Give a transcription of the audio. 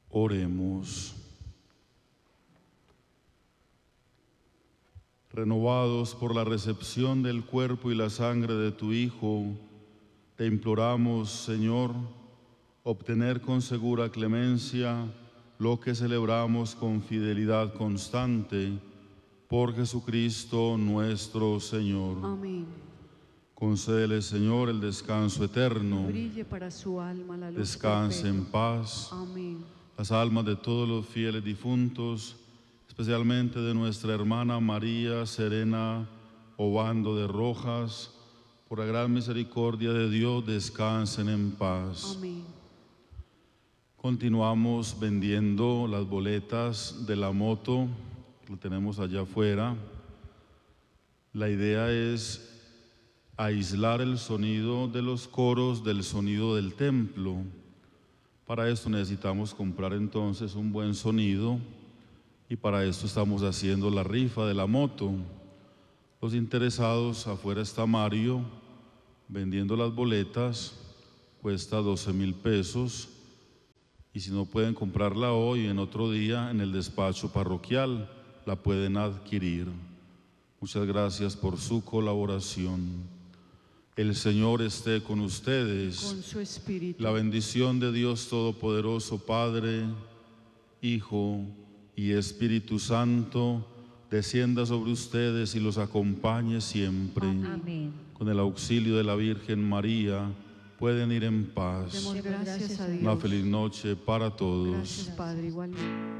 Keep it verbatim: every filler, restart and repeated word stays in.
Oremos. Renovados por la recepción del cuerpo y la sangre de tu Hijo, te imploramos, Señor, obtener con segura clemencia lo que celebramos con fidelidad constante por Jesucristo nuestro Señor. Amén. Concédele, Señor, el descanso eterno. Brille para su alma la luz Descanse en perpetua. paz. Amén. Las almas de todos los fieles difuntos, especialmente de nuestra hermana María Serena Obando de Rojas, por la gran misericordia de Dios, descansen en paz. Amén. Continuamos vendiendo las boletas de la moto, lo tenemos allá afuera. La idea es aislar el sonido de los coros del sonido del templo. Para esto necesitamos comprar entonces un buen sonido y para esto estamos haciendo la rifa de la moto. Los interesados, afuera está Mario vendiendo las boletas, cuesta doce mil pesos y si no pueden comprarla hoy, en otro día en el despacho parroquial la pueden adquirir. Muchas gracias por su colaboración. El Señor esté con ustedes. Con su espíritu. La bendición de Dios Todopoderoso, Padre, Hijo y Espíritu Santo, descienda sobre ustedes y los acompañe siempre. Amén. Con el auxilio de la Virgen María, pueden ir en paz. Demos gracias a Dios. Una feliz noche para todos. Gracias, Padre, igualmente.